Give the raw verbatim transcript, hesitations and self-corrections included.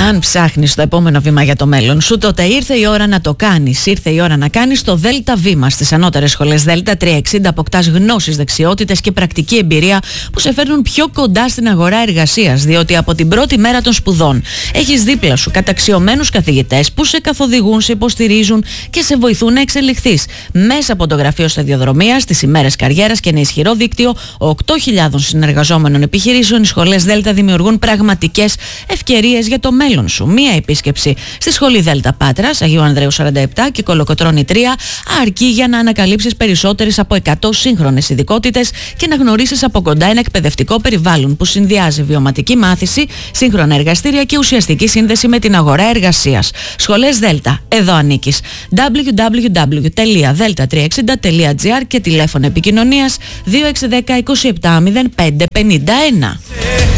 Αν ψάχνεις το επόμενο βήμα για το μέλλον σου, τότε ήρθε η ώρα να το κάνεις. Ήρθε η ώρα να κάνεις το ΔΕΛΤΑ Βήμα. Στις ανώτερες σχολές ΔΕΛΤΑ τριακόσια εξήντα αποκτάς γνώσεις, δεξιότητες και πρακτική εμπειρία που σε φέρνουν πιο κοντά στην αγορά εργασίας. Διότι από την πρώτη μέρα των σπουδών έχεις δίπλα σου καταξιωμένους καθηγητές που σε καθοδηγούν, σε υποστηρίζουν και σε βοηθούν να εξελιχθείς. Μέσα από το γραφείο σταδιοδρομίας, τις ημέρες καριέρας και ένα ισχυρό δίκτυο οκτώ χιλιάδες συνεργαζόμενων επιχειρήσεων, οι σχολές ΔΕΛΤΑ δημιουργούν πραγματικές ευκαιρίες για το μέλλον σου. Μία επίσκεψη στη σχολή ΔΕΛΤΑ Πάτρας, Αγίου Ανδρέου σαράντα επτά και Κολοκοτρώνη τρία αρκεί για να ανακαλύψεις περισσότερες από εκατό σύγχρονες ειδικότητες και να γνωρίσεις από κοντά ένα εκπαιδευτικό περιβάλλον που συνδυάζει βιωματική μάθηση, σύγχρονα εργαστήρια και ουσιαστική σύνδεση με την αγορά εργασίας. Σχολές ΔΕΛΤΑ, εδώ ανήκεις. double-u double-u double-u τελεία δέλτα τριακόσια εξήντα τελεία τζι άρ και τηλέφωνο επικοινωνίας δύο έξι ένα μηδέν είκοσι επτά μηδέν πέντε πενήντα ένα.